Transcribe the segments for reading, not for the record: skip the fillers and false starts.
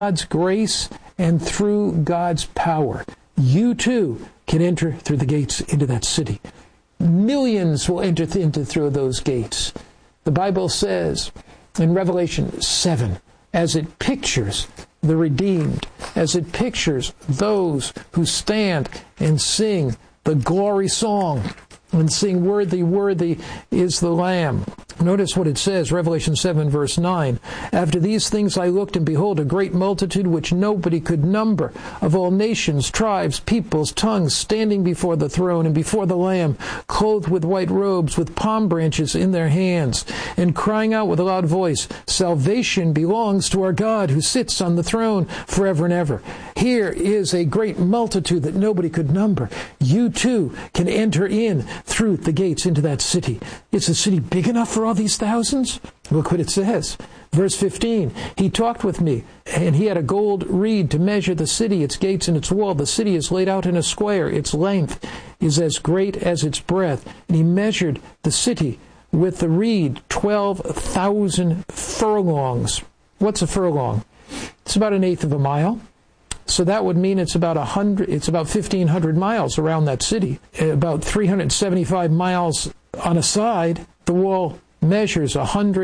God's grace and through God's power, you too can enter through the gates into that city. Millions will enter through those gates. The Bible says in Revelation 7, as it pictures the redeemed, as it pictures those who stand and sing the glory song and sing, "Worthy, worthy is the Lamb." Notice what it says, Revelation 7, verse 9. "After these things I looked, and behold, a great multitude which nobody could number, of all nations, tribes, peoples, tongues, standing before the throne and before the Lamb, clothed with white robes, with palm branches in their hands, and crying out with a loud voice, 'Salvation belongs to our God who sits on the throne forever and ever.'" Here is a great multitude that nobody could number. You too can enter in through the gates into that city. Is the city big enough for all these thousands? Look what it says. Verse 15, "He talked with me, and he had a gold reed to measure the city, its gates and its wall. The city is laid out in a square. Its length is as great as its breadth. And he measured the city with the reed, 12,000 furlongs." What's a furlong? It's about an eighth of a mile. So that would mean it's about 1,500 miles around that city. About 375 miles on a side. The wall measures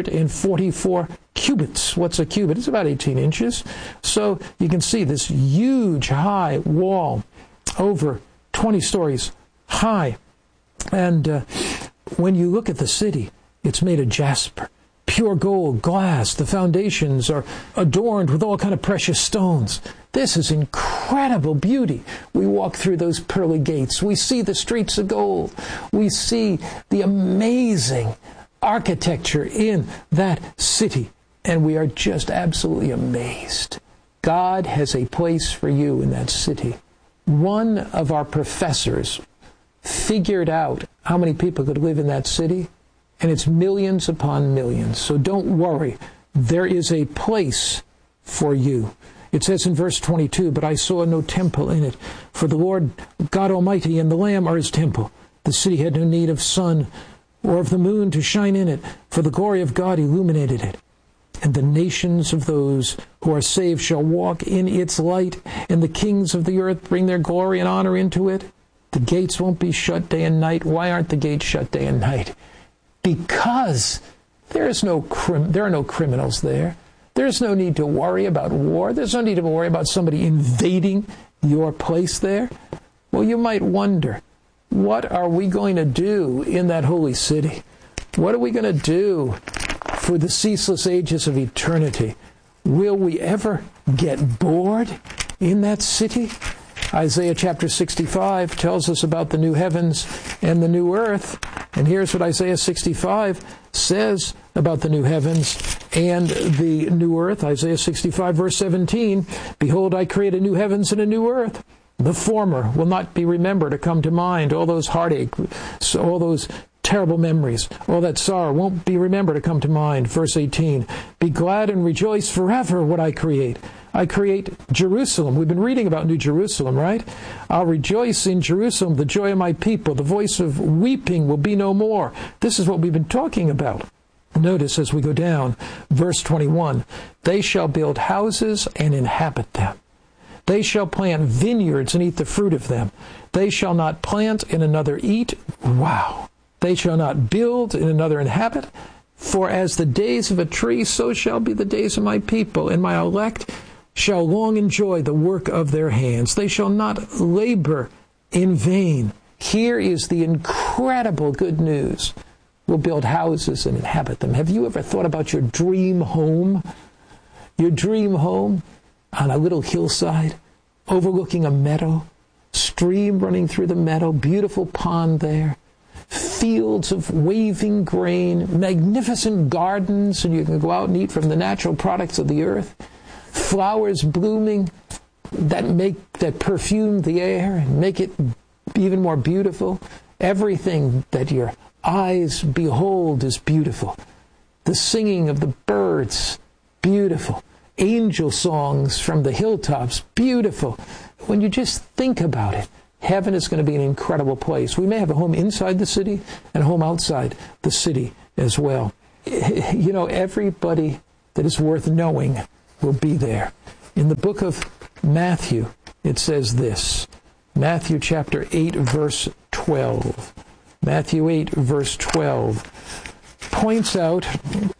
144 cubits. What's a cubit? It's about 18 inches. So you can see this huge high wall, over 20 stories high. And when you look at the city, it's made of jasper, pure gold, glass. The foundations are adorned with all kind of precious stones. This is incredible beauty. We walk through those pearly gates. We see the streets of gold. We see the amazing architecture in that city. And we are just absolutely amazed. God has a place for you in that city. One of our professors figured out how many people could live in that city, and it's millions upon millions. So don't worry. There is a place for you. It says in verse 22, "But I saw no temple in it, for the Lord God Almighty and the Lamb are his temple. The city had no need of sun or of the moon to shine in it, for the glory of God illuminated it. And the nations of those who are saved shall walk in its light, and the kings of the earth bring their glory and honor into it." The gates won't be shut day and night. Why aren't the gates shut day and night? Because there are no criminals there. There's no need to worry about war. There's no need to worry about somebody invading your place there. Well, you might wonder, what are we going to do in that holy city? What are we going to do for the ceaseless ages of eternity? Will we ever get bored in that city? Isaiah chapter 65 tells us about the new heavens and the new earth. And here's what Isaiah 65 says about the new heavens and the new earth. Isaiah 65 verse 17, "Behold, I create a new heavens and a new earth. The former will not be remembered or come to mind. All those heartache, all those terrible memories, all that sorrow won't be remembered or come to mind." Verse 18, "Be glad and rejoice forever what I create. I create Jerusalem." We've been reading about New Jerusalem, right? "I'll rejoice in Jerusalem, the joy of my people. The voice of weeping will be no more." This is what we've been talking about. Notice as we go down, verse 21, "They shall build houses and inhabit them. They shall plant vineyards and eat the fruit of them. They shall not plant and another eat." Wow. "They shall not build and another inhabit. For as the days of a tree, so shall be the days of my people, and my elect shall long enjoy the work of their hands. They shall not labor in vain." Here is the incredible good news. We'll build houses and inhabit them. Have you ever thought about your dream home? Your dream home on a little hillside, overlooking a meadow, stream running through the meadow, beautiful pond there, fields of waving grain, magnificent gardens, and you can go out and eat from the natural products of the earth, flowers blooming that perfume the air and make it even more beautiful. Everything that your eyes behold is beautiful. The singing of the birds, beautiful. Angel songs from the hilltops, beautiful. When you just think about it, heaven is going to be an incredible place. We may have a home inside the city and a home outside the city as well. You know, everybody that is worth knowing will be there. In the book of Matthew, it says this. Matthew chapter 8, verse 12. Matthew 8, verse 12 points out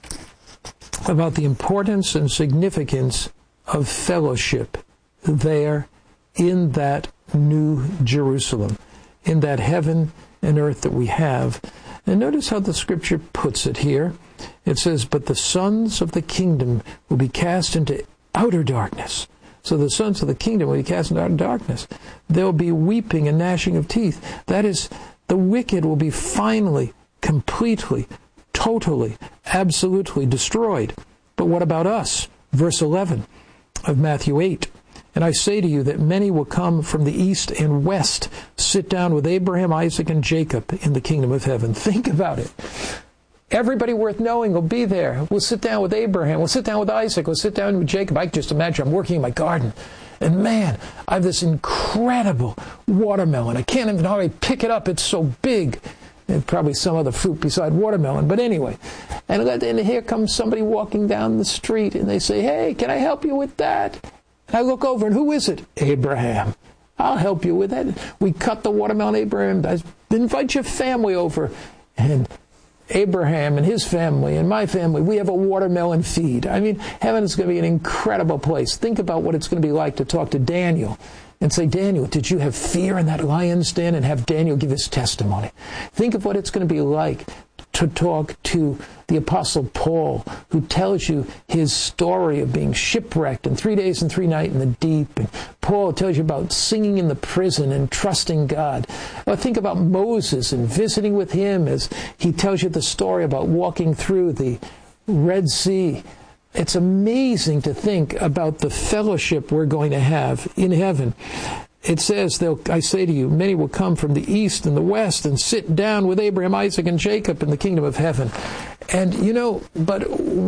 about the importance and significance of fellowship there in that new Jerusalem, in that heaven and earth that we have. And notice how the scripture puts it here. It says, but the sons of the kingdom will be cast into outer darkness. So the sons of the kingdom will be cast into outer darkness. There will be weeping and gnashing of teeth. That is, the wicked will be finally, completely, totally, absolutely destroyed. But what about us? Verse 11 of Matthew 8. And I say to you that many will come from the east and west, sit down with Abraham, Isaac, and Jacob in the kingdom of heaven. Think about it. Everybody worth knowing will be there. We'll sit down with Abraham. We'll sit down with Isaac. We'll sit down with Jacob. I can just imagine I'm working in my garden. And man, I have this incredible watermelon. I can't even hardly pick it up. It's so big. And probably some other fruit beside watermelon. But anyway. And here comes somebody walking down the street. And they say, hey, can I help you with that? And I look over, and who is it? Abraham. I'll help you with that. We cut the watermelon. Abraham, I invite your family over. And Abraham and his family and my family, we have a watermelon feed. I mean, heaven is going to be an incredible place. Think about what it's going to be like to talk to Daniel and say, Daniel, did you have fear in that lion's den? And have Daniel give his testimony. Think of what it's going to be like to talk to the Apostle Paul, who tells you his story of being shipwrecked and 3 days and 3 nights in the deep. And Paul tells you about singing in the prison and trusting God. Or think about Moses and visiting with him as he tells you the story about walking through the Red Sea. It's amazing to think about the fellowship we're going to have in heaven. It says, I say to you, many will come from the east and the west and sit down with Abraham, Isaac, and Jacob in the kingdom of heaven. And, but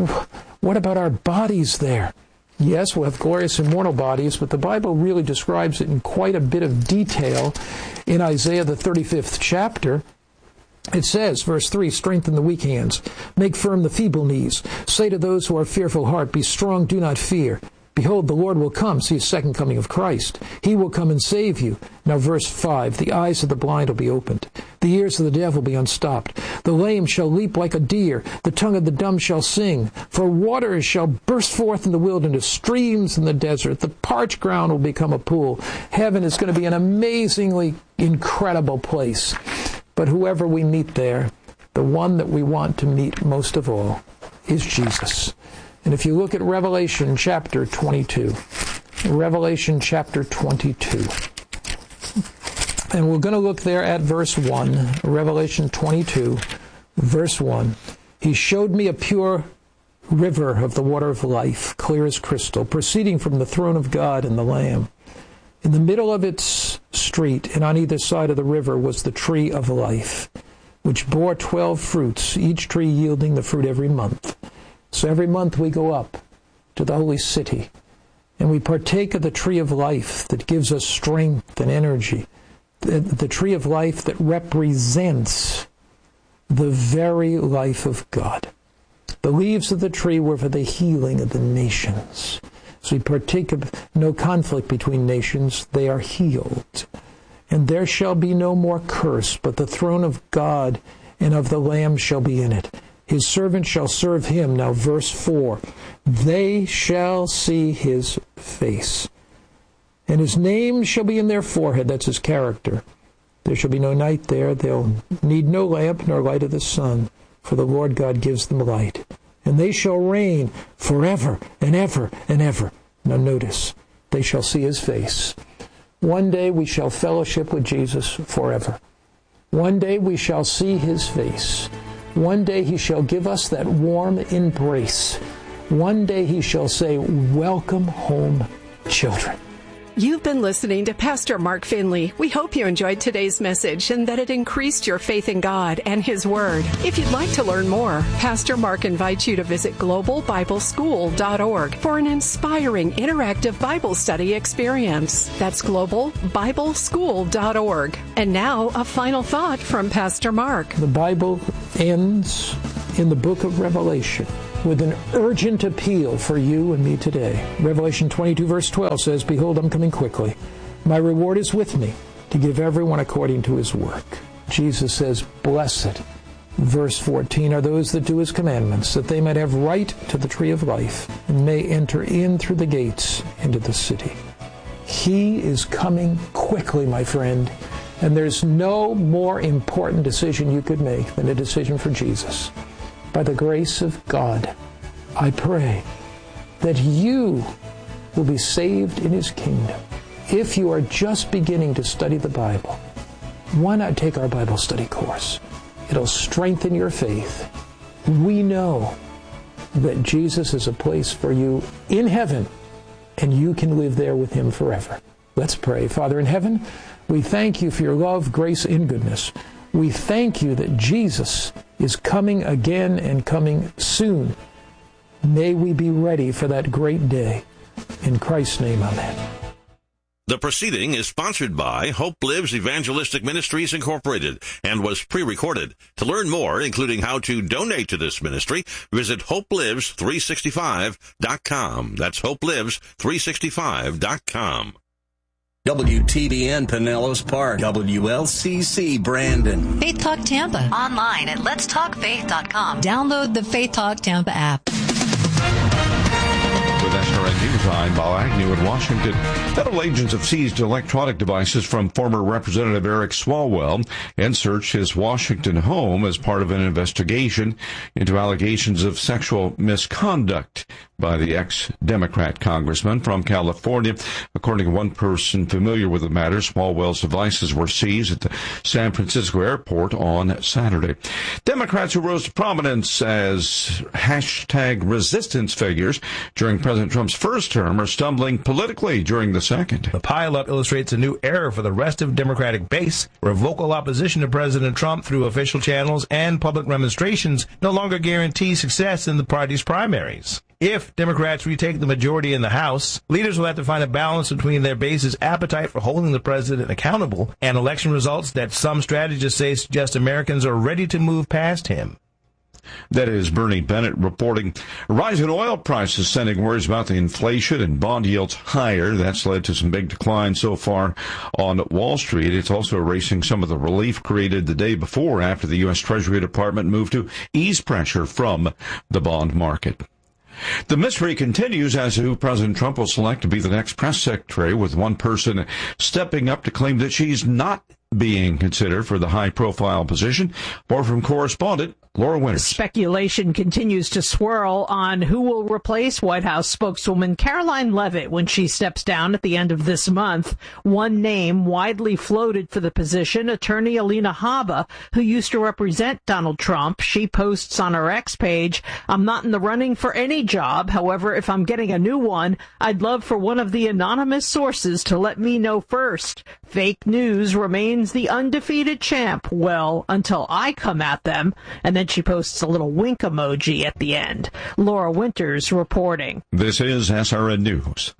what about our bodies there? Yes, we'll have glorious immortal bodies, but the Bible really describes it in quite a bit of detail in Isaiah, the 35th chapter. It says, verse 3, strengthen the weak hands, make firm the feeble knees. Say to those who are fearful heart, be strong, do not fear. Behold, the Lord will come. See, his second coming of Christ. He will come and save you. Now, verse 5, the eyes of the blind will be opened. The ears of the deaf will be unstopped. The lame shall leap like a deer. The tongue of the dumb shall sing. For waters shall burst forth in the wilderness, streams in the desert. The parched ground will become a pool. Heaven is going to be an amazingly incredible place. But whoever we meet there, the one that we want to meet most of all is Jesus. And if you look at Revelation chapter 22, Revelation chapter 22, and we're going to look there at verse 1, Revelation 22, verse 1. He showed me a pure river of the water of life, clear as crystal, proceeding from the throne of God and the Lamb. In the middle of its street and on either side of the river was the tree of life, which bore 12 fruits, each tree yielding the fruit every month. So every month we go up to the holy city and we partake of the tree of life that gives us strength and energy. The tree of life that represents the very life of God. The leaves of the tree were for the healing of the nations. So we partake of no conflict between nations. They are healed. And there shall be no more curse, but the throne of God and of the Lamb shall be in it. His servants shall serve him. Now verse 4. They shall see his face. And his name shall be in their forehead. That's his character. There shall be no night there. They'll need no lamp nor light of the sun, for the Lord God gives them light. And they shall reign forever and ever and ever. Now notice, they shall see his face. One day we shall fellowship with Jesus forever. One day we shall see his face. One day he shall give us that warm embrace. One day he shall say, welcome home, children. You've been listening to Pastor Mark Finley. We hope you enjoyed today's message and that it increased your faith in God and His Word. If you'd like to learn more, Pastor Mark invites you to visit globalbibleschool.org for an inspiring interactive Bible study experience. That's globalbibleschool.org. And now, a final thought from Pastor Mark. The Bible ends in the book of Revelation with an urgent appeal for you and me today. Revelation 22 verse 12 says, "Behold, I'm coming quickly. My reward is with me to give everyone according to his work." Jesus says, "Blessed," verse 14, "are those that do his commandments, that they might have right to the tree of life and may enter in through the gates into the city." He is coming quickly, my friend, and there's no more important decision you could make than a decision for Jesus. By the grace of God, I pray that you will be saved in his kingdom. If you are just beginning to study the Bible, why not take our Bible study course? It'll strengthen your faith. We know that Jesus is a place for you in heaven, and you can live there with him forever. Let's pray. Father in heaven, we thank you for your love, grace, and goodness. We thank you that Jesus is coming again and coming soon. May we be ready for that great day. In Christ's name, amen. The proceeding is sponsored by Hope Lives Evangelistic Ministries Incorporated and was pre-recorded. To learn more, including how to donate to this ministry, visit hopelives365.com. That's hopelives365.com. WTBN Pinellas Park, WLCC Brandon. Faith Talk Tampa. Online at letstalkfaith.com. Download the Faith Talk Tampa app. With SRN News, I'm Bob Agnew in Washington. Federal agents have seized electronic devices from former Representative Eric Swalwell and searched his Washington home as part of an investigation into allegations of sexual misconduct by the ex-Democrat congressman from California. According to one person familiar with the matter, Swalwell's devices were seized at the San Francisco airport on Saturday. Democrats who rose to prominence as hashtag resistance figures during President Trump's first term are stumbling politically during the second. The pileup illustrates a new era for the restive Democratic base, where vocal opposition to President Trump through official channels and public demonstrations no longer guarantee success in the party's primaries. If Democrats retake the majority in the House, leaders will have to find a balance between their base's appetite for holding the president accountable and election results that some strategists say suggest Americans are ready to move past him. That is Bernie Bennett reporting. A rise in oil prices sending worries about the inflation and bond yields higher. That's led to some big declines so far on Wall Street. It's also erasing some of the relief created the day before after the U.S. Treasury Department moved to ease pressure from the bond market. The mystery continues as to who President Trump will select to be the next press secretary, with one person stepping up to claim that she's not being considered for the high-profile position. More from correspondent Laura Winters. Speculation continues to swirl on who will replace White House spokeswoman Caroline Leavitt when she steps down at the end of this month. One name widely floated for the position, attorney Alina Habba, who used to represent Donald Trump. She posts on her X page, "I'm not in the running for any job. However, if I'm getting a new one, I'd love for one of the anonymous sources to let me know first. Fake news remains the undefeated champ. Well, until I come at them." And then she posts a little wink emoji at the end. Laura Winters reporting. This is SRN News.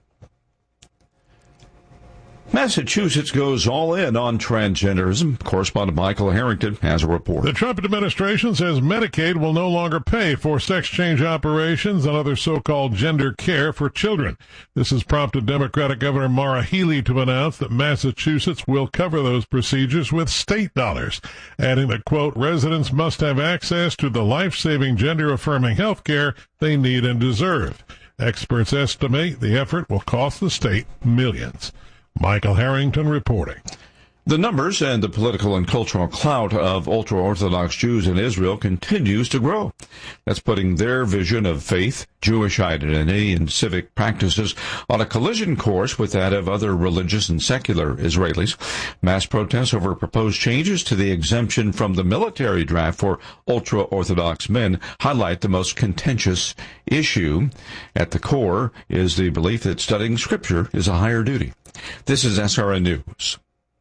Massachusetts goes all in on transgenderism. Correspondent Michael Harrington has a report. The Trump administration says Medicaid will no longer pay for sex change operations and other so-called gender care for children. This has prompted Democratic Governor Maura Healey to announce that Massachusetts will cover those procedures with state dollars, adding that, quote, residents must have access to the life-saving gender-affirming health care they need and deserve. Experts estimate the effort will cost the state millions. Michael Harrington reporting. The numbers and the political and cultural clout of ultra-Orthodox Jews in Israel continues to grow. That's putting their vision of faith, Jewish identity, and civic practices on a collision course with that of other religious and secular Israelis. Mass protests over proposed changes to the exemption from the military draft for ultra-Orthodox men highlight the most contentious issue. At the core is the belief that studying Scripture is a higher duty. This is SRN News.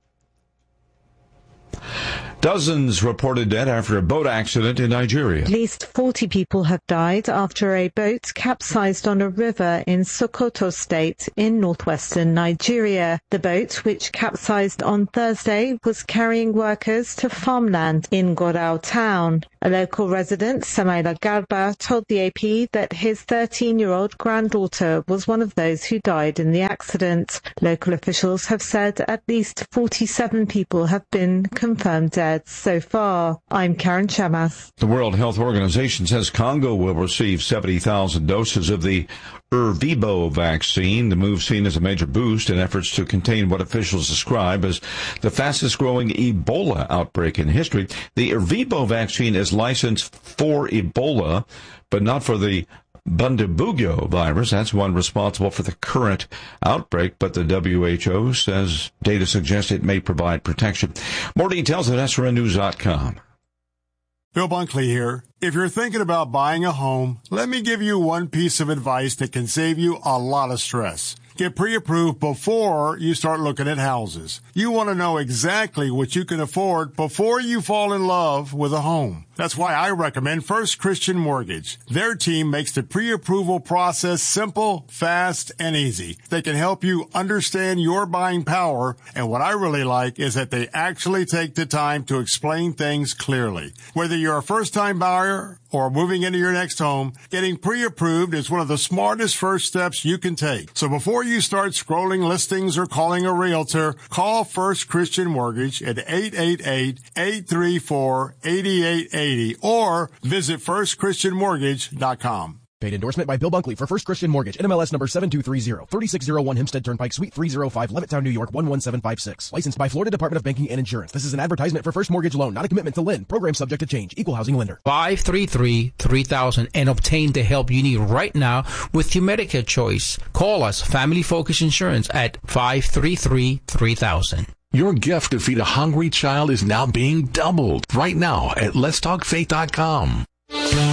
Dozens reported dead after a boat accident in Nigeria. At least 40 people have died after a boat capsized on a river in Sokoto State in northwestern Nigeria. The boat, which capsized on Thursday, was carrying workers to farmland in Godau town. A local resident, Samaila Garba, told the AP that his 13-year-old granddaughter was one of those who died in the accident. Local officials have said at least 47 people have been confirmed dead so far. I'm Karen Chamath. The World Health Organization says Congo will receive 70,000 doses of the Ervebo vaccine. The move seen as a major boost in efforts to contain what officials describe as the fastest-growing Ebola outbreak in history. The Ervebo vaccine is licensed for Ebola, but not for the Bundibugyo virus. That's one responsible for the current outbreak, but the WHO says data suggests it may provide protection. More details at SRNnews.com. Bill Bunkley here. If you're thinking about buying a home, let me give you one piece of advice that can save you a lot of stress. Get pre-approved before you start looking at houses. You want to know exactly what you can afford before you fall in love with a home. That's why I recommend First Christian Mortgage. Their team makes the pre-approval process simple, fast, and easy. They can help you understand your buying power, and what I really like is that they actually take the time to explain things clearly. Whether you're a first-time buyer or moving into your next home, getting pre-approved is one of the smartest first steps you can take. So before you start scrolling listings or calling a realtor, call First Christian Mortgage at 888-834-8880 or visit firstchristianmortgage.com. Paid endorsement by Bill Bunkley for First Christian Mortgage, NMLS number 7230, 3601 Hempstead Turnpike, Suite 305, Levittown, New York 11756. Licensed by Florida Department of Banking and Insurance. This is an advertisement for First Mortgage Loan, not a commitment to lend. Program subject to change. Equal housing lender. 533-3000 and obtain the help you need right now with your Medicare choice. Call us, Family Focus Insurance, at 533-3000. Your gift to feed a hungry child is now being doubled right now at letstalkfaith.com.